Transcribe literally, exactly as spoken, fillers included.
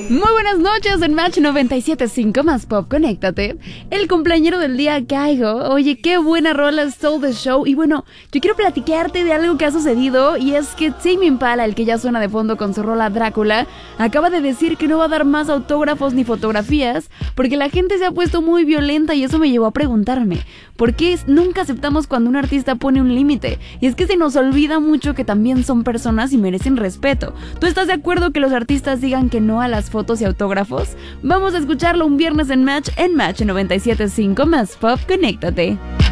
Muy buenas noches en Match noventa y siete punto cinco más Pop, conéctate. El cumpleañero del día, Caigo. Oye, qué buena rola Stole the Show. Y bueno, yo quiero platicarte de algo que ha sucedido, y es que Tame Impala, el que ya suena de fondo con su rola Drácula, acaba de decir que no va a dar más autógrafos ni fotografías porque la gente se ha puesto muy violenta, y eso me llevó a preguntarme, ¿por qué nunca aceptamos cuando un artista pone un límite? Y es que se nos olvida mucho que también son personas y merecen respeto. ¿Tú estás de acuerdo que los artistas digan que no a las fotos y autógrafos? Vamos a escucharlo un viernes en Match, en Match noventa y siete punto cinco más Pop, conéctate.